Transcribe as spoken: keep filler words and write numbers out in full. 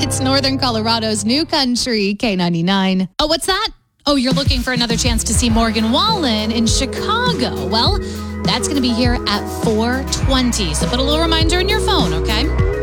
It's Northern Colorado's new country, K ninety-nine. Oh, what's that? Oh, you're looking for another chance to see Morgan Wallen in Chicago. Well, that's going to be here at four twenty. So put a little reminder in your phone, okay?